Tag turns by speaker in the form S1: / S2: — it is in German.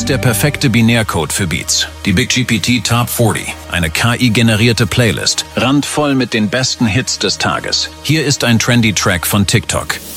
S1: der perfekte Binärcode für Beats. Die Big GPT Top 40, eine KI-generierte Playlist, randvoll mit den besten Hits des Tages. Hier ist ein trendy Track von TikTok.